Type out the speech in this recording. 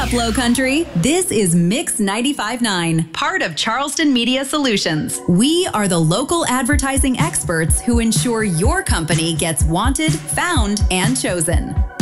up, Low Country? This is Mix 95.9, part of Charleston Media Solutions. We are the local advertising experts who ensure your company gets wanted, found, and chosen.